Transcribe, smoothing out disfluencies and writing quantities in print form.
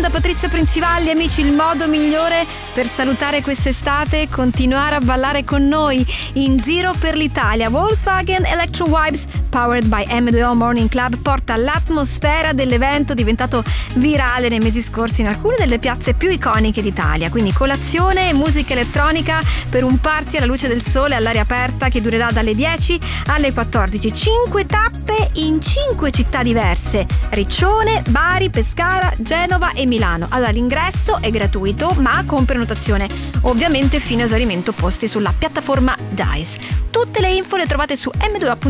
da Patrizia Principalli. Amici, il modo migliore per salutare quest'estate è continuare a ballare con noi in giro per l'Italia. Volkswagen Electro Vibes powered by M2O Morning Club porta l'atmosfera dell'evento diventato virale nei mesi scorsi in alcune delle piazze più iconiche d'Italia. Quindi colazione e musica elettronica per un party alla luce del sole all'aria aperta che durerà dalle 10 alle 14. 5 tappe in 5 città diverse: Riccione, Bari, Pescara, Genova e Milano. Allora, l'ingresso è gratuito ma con prenotazione, ovviamente fino a esaurimento posti sulla piattaforma DICE. Tutte le info le trovate su m2o.it.